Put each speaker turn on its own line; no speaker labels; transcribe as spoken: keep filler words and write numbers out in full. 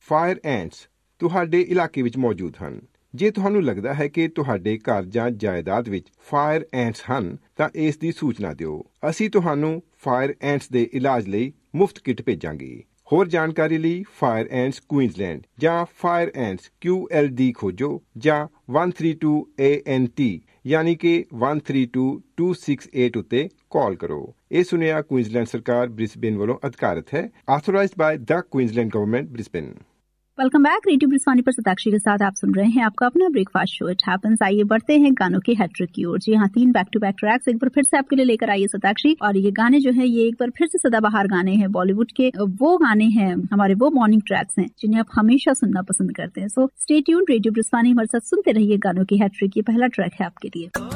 Fire ਐਂਟਸ ਤੁਹਾਡੇ ਇਲਾਕੇ ਵਿੱਚ ਮੌਜੂਦ ਹਨ। ਜੇ ਤੁਹਾਨੂੰ ਲੱਗਦਾ ਹੈ ਕਿ ਤੁਹਾਡੇ ਘਰ ਜਾਂ ਜਾਇਦਾਦ ਵਿੱਚ ਫਾਇਰ ਐਂਟਸ ਹਨ ਤਾਂ ਇਸ ਦੀ ਸੂਚਨਾ ਦਿਓ। ਅਸੀਂ ਤੁਹਾਨੂੰ ਫਾਇਰ ਐਂਟਸ ਦੇ ਇਲਾਜ ਲਈ ਮੁਫਤ ਕਿੱਟ ਭੇਜਾਂਗੇ। ਹੋਰ ਜਾਣਕਾਰੀ ਲਈ ਫਾਇਰ ਐਂਟਸ ਕੁਈਨਜ਼ਲੈਂਡ ਜਾਂ ਫਾਇਰ ਐਂਟਸ ਕਿਊ ਐਲ ਡੀ ਖੋਜੋ ਜਾਂ ਇੱਕ ਤਿੰਨ ਦੋ ਏ ਐਨ ਟੀ ਯਾਨੀ ਕਿ ਇੱਕ ਤਿੰਨ ਦੋ ਦੋ ਛੇ ਅੱਠ ਉੱਤੇ ਕਾਲ ਕਰੋ। ਇਹ ਸੁਨੇਹਾ ਕੁਈਨਜ਼ਲੈਂਡ ਸਰਕਾਰ ਬ੍ਰਿਸਬੇਨ ਵੱਲੋਂ ਅਧਿਕਾਰਤ ਹੈ। Authorised by the Queensland government Brisbane.
Welcome back. Radio ब्रिस्वानी पर सताक्षी के साथ आप सुन रहे हैं आपका अपना ब्रेकफास्ट शो इट हैपेंस। आइए बढ़ते हैं गानों के हैट्रिक की ओर। जी हाँ, तीन बैक टू बैक ट्रैक्स एक बार फिर से आपके लिए लेकर आइए सताक्षी। और ये गाने जो है ये एक बार फिर से सदाबहार गाने हैं बॉलीवुड के। वो गाने हैं हमारे वो मॉर्निंग ट्रैक्स हैं जिन्हें आप हमेशा सुनना पसंद करते हैं। सो स्टे ट्यून्ड, रेडियो ब्रिस्वानी हमारे साथ सुनते रहिए गानों की हैट्रिक। ये पहला ट्रैक है आपके लिए।